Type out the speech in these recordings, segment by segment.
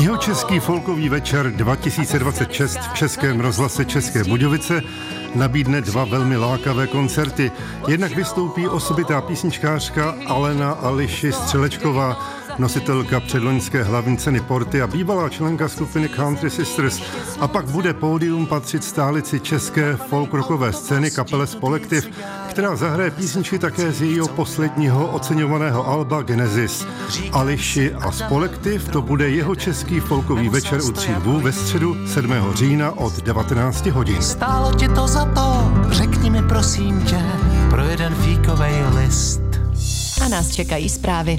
Jihočeský folkový večer 2026 v Českém rozhlase České Budějovice nabídne dva velmi lákavé koncerty. Jednak vystoupí osobitá písničkářka Alena Ališi Střelečková, nositelka předloňské hlavní ceny Porty a bývalá členka skupiny Country Sisters. A pak bude pódium patřit stálici české folkrockové scény kapele Spolektiv, která zahraje písničky také z jejího posledního oceňovaného alba Genesis. Ališi a Spolektiv, to bude Jihočeský folkový večer u Tří Lvů ve středu 7. října od 19 hodin. Stálo ti to za to, řekni mi prosím tě, pro jeden fíkovej list. A nás čekají zprávy.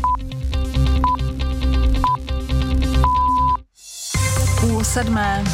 6:30.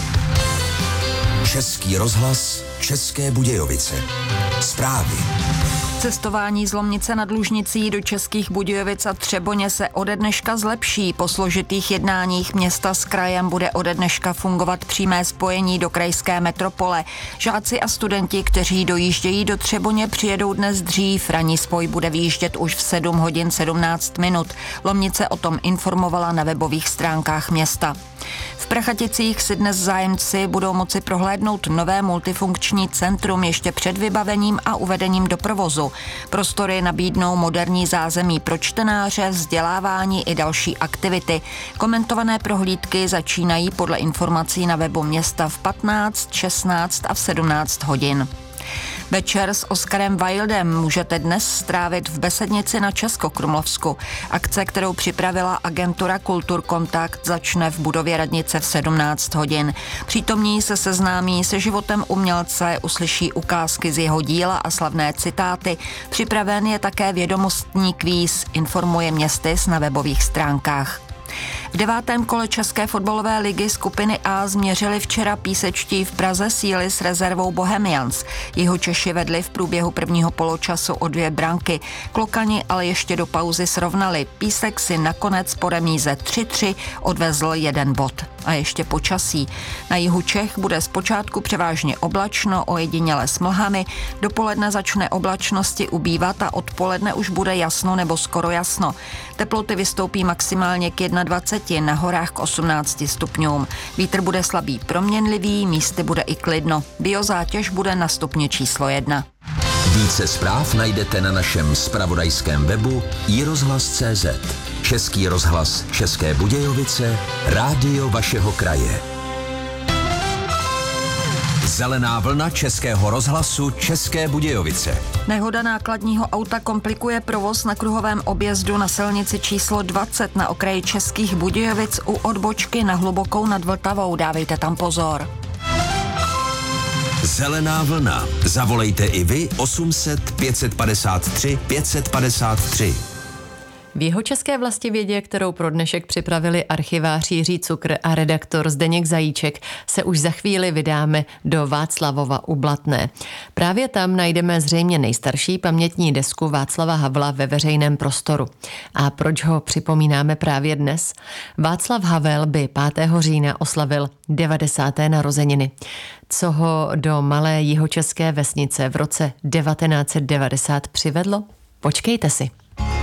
Český rozhlas České Budějovice. Zprávy. Cestování z Lomnice nad Lužnicí do Českých Budějovic a Třeboně se ode dneška zlepší. Po složitých jednáních města s krajem bude ode dneška fungovat přímé spojení do krajské metropole. Žáci a studenti, kteří dojíždějí do Třeboně, přijedou dnes dřív. Ranní spoj bude vyjíždět už v 7 hodin 17 minut. Lomnice o tom informovala na webových stránkách města. V Prachaticích si dnes zájemci budou moci prohlédnout nové multifunkční centrum ještě před vybavením a uvedením do provozu. Prostory nabídnou moderní zázemí pro čtenáře, vzdělávání i další aktivity. Komentované prohlídky začínají podle informací na webu města v 15, 16 a v 17 hodin. Večer s Oskarem Wildem můžete dnes strávit v Besednici na Českokrumlovsku. Akce, kterou připravila agentura Kulturkontakt, začne v budově radnice v 17 hodin. Přítomní se seznámí se životem umělce, uslyší ukázky z jeho díla a slavné citáty. Připraven je také vědomostní kvíz, informuje Městys na webových stránkách. V 9. kole České fotbalové ligy skupiny A změřili včera písečtí v Praze síly s rezervou Bohemians. Jihočeši vedli v průběhu prvního poločasu o 2 branky. Klokani ale ještě do pauzy srovnali. Písek si nakonec po remíze 3-3 odvezl 1 bod. A ještě počasí. Na jihu Čech bude zpočátku převážně oblačno, ojediněle s mlhami. Dopoledne začne oblačnosti ubývat a odpoledne už bude jasno nebo skoro jasno. Teploty vystoupí maximálně k 21, na horách k 18 stupňům. Vítr bude slabý proměnlivý, místy bude i klidno. Biozátěž bude na stupni číslo 1. Více zpráv najdete na našem zpravodajském webu iRozhlas.cz. Český rozhlas České Budějovice, rádio vašeho kraje. Zelená vlna Českého rozhlasu České Budějovice. Nehoda nákladního auta komplikuje provoz na kruhovém objezdu na silnici číslo 20 na okraji Českých Budějovic u odbočky na Hlubokou nad Vltavou. Dávejte tam pozor. Zelená vlna. Zavolejte i vy 800 553 553. V Jihočeské Vlastivědě, kterou pro dnešek připravili archivář Jiří Cukr a redaktor Zdeněk Zajíček, se už za chvíli vydáme do Václavova u Blatné. Právě tam najdeme zřejmě nejstarší pamětní desku Václava Havla ve veřejném prostoru. A proč ho připomínáme právě dnes? Václav Havel by 5. října oslavil 90. narozeniny. Co ho do malé jihočeské vesnice v roce 1990 přivedlo? Počkejte si.